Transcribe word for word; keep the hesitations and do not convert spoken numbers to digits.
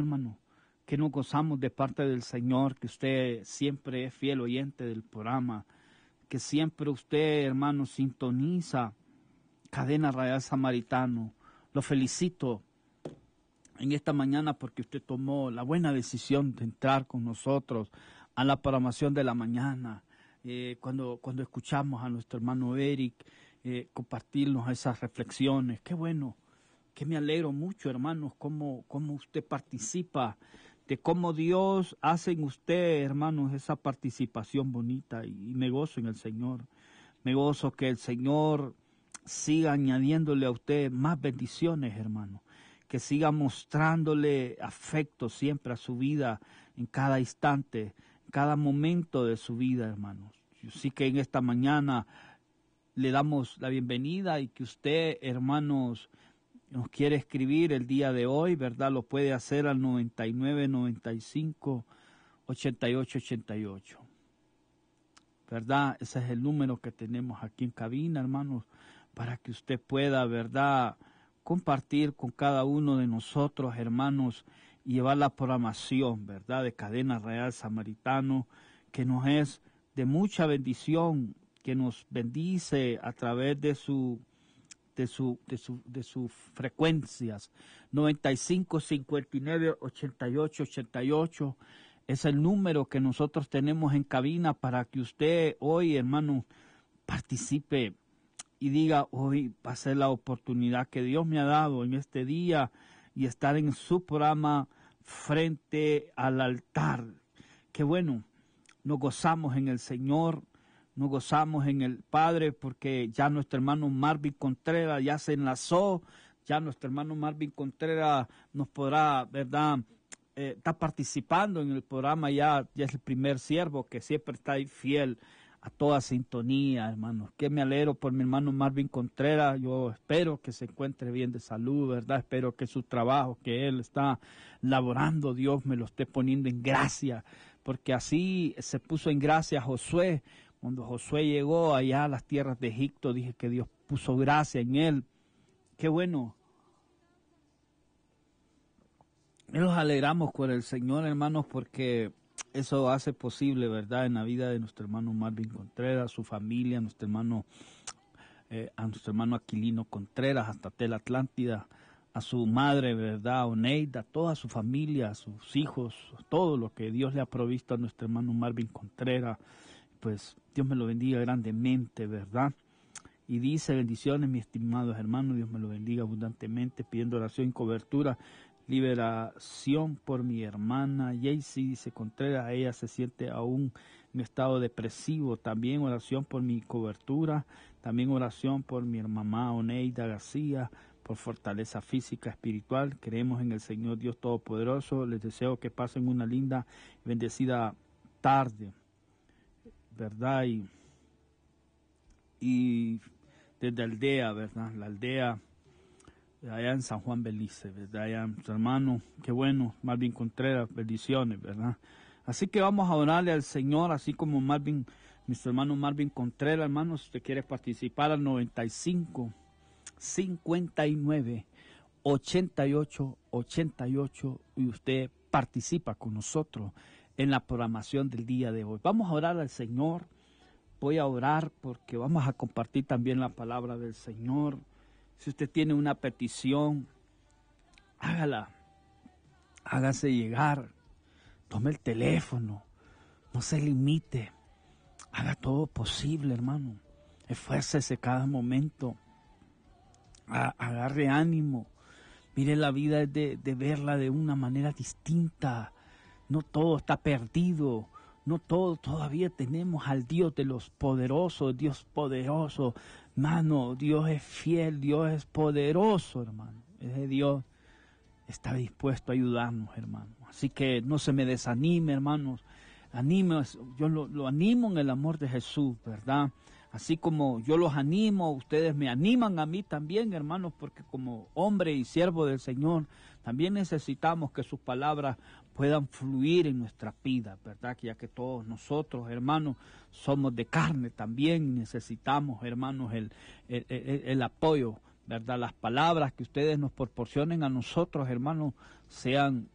hermano, que nos gozamos de parte del Señor, que usted siempre es fiel oyente del programa, que siempre usted, hermano, sintoniza Cadena Radial Samaritano. Lo felicito en esta mañana porque usted tomó la buena decisión de entrar con nosotros a la programación de la mañana. Eh, cuando, cuando escuchamos a nuestro hermano Eric eh, compartirnos esas reflexiones, qué bueno, que me alegro mucho, hermanos, cómo, cómo usted participa, de cómo Dios hace en usted, hermanos, esa participación bonita, y, y me gozo en el Señor. Me gozo que el Señor siga añadiéndole a usted más bendiciones, hermano, que siga mostrándole afecto siempre a su vida en cada instante, en cada momento de su vida, hermanos. Así que en esta mañana le damos la bienvenida, y que usted, hermanos, nos quiere escribir el día de hoy, ¿verdad? Lo puede hacer al noventa y nueve, noventa y cinco, ochenta y ocho, ochenta y ocho. ¿Verdad? Ese es el número que tenemos aquí en cabina, hermanos, para que usted pueda, ¿verdad?, compartir con cada uno de nosotros, hermanos, y llevar la programación, ¿verdad?, de Cadena Radial Samaritano, que nos es de mucha bendición, que nos bendice a través de su de su de su de sus frecuencias. Noventa y cinco, cincuenta y nueve, ochenta y ocho, ochenta y ocho es el número que nosotros tenemos en cabina para que usted hoy, hermano, participe y diga: hoy va a ser la oportunidad que Dios me ha dado en este día, y estar en su programa frente al altar. Qué bueno, nos gozamos en el Señor, nos gozamos en el Padre, porque ya nuestro hermano Marvin Contreras ya se enlazó, ya nuestro hermano Marvin Contreras nos podrá, ¿verdad?, eh, está participando en el programa, ya, ya es el primer siervo que siempre está ahí fiel a toda sintonía, hermanos. Que me alegro por mi hermano Marvin Contreras. Yo espero que se encuentre bien de salud, ¿verdad? Espero que su trabajo que él está laborando, Dios me lo esté poniendo en gracia, porque así se puso en gracia Josué. Cuando Josué llegó allá a las tierras de Egipto, dije que Dios puso gracia en él. Qué bueno. Nos alegramos con el Señor, hermanos, porque eso hace posible, ¿verdad?, en la vida de nuestro hermano Marvin Contreras, su familia, nuestro hermano, eh, a nuestro hermano Aquilino Contreras, hasta Tel Atlántida, a su madre, ¿verdad?, Oneida, toda su familia, a sus hijos, todo lo que Dios le ha provisto a nuestro hermano Marvin Contreras. Pues Dios me lo bendiga grandemente, ¿verdad? Y dice: bendiciones, mis estimados hermanos, Dios me lo bendiga abundantemente, pidiendo oración y cobertura, liberación por mi hermana Jaycee, dice Contreras, ella se siente aún en estado depresivo. También oración por mi cobertura, también oración por mi mamá Oneida García, por fortaleza física, espiritual. Creemos en el Señor Dios Todopoderoso. Les deseo que pasen una linda y bendecida tarde, ¿verdad? Y, y desde aldea, ¿verdad? La aldea allá en San Juan Belice, ¿verdad? Allá su hermano, qué bueno, Marvin Contreras, bendiciones, ¿verdad? Así que vamos a orarle al Señor, así como Marvin, nuestro hermano Marvin Contreras, hermano, si usted quiere participar al noventa y cinco, cincuenta y nueve, ochenta y ocho, ochenta y ocho, y usted participa con nosotros en la programación del día de hoy. Vamos a orar al Señor. Voy a orar porque vamos a compartir también la palabra del Señor. Si usted tiene una petición, hágala, hágase llegar, tome el teléfono, no se limite, haga todo posible, hermano, esfuércese cada momento, agarre ánimo, mire la vida de, de verla de una manera distinta, no todo está perdido. No todo, todavía tenemos al Dios de los poderosos, Dios poderoso, hermano, Dios es fiel, Dios es poderoso, hermano. Ese Dios está dispuesto a ayudarnos, hermano. Así que no se me desanime, hermanos. Anime, yo lo, lo animo en el amor de Jesús, ¿verdad? Así como yo los animo, ustedes me animan a mí también, hermanos, porque como hombre y siervo del Señor, también necesitamos que sus palabras puedan fluir en nuestra vida, ¿verdad? Ya que todos nosotros, hermanos, somos de carne también, necesitamos, hermanos, el, el, el, el apoyo, ¿verdad? Las palabras que ustedes nos proporcionen a nosotros, hermanos, sean